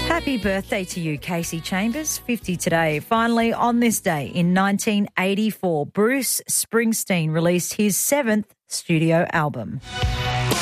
Happy birthday to you, Casey Chambers, 50 today. Finally, on this day in 1984, Bruce Springsteen released his 7th studio album.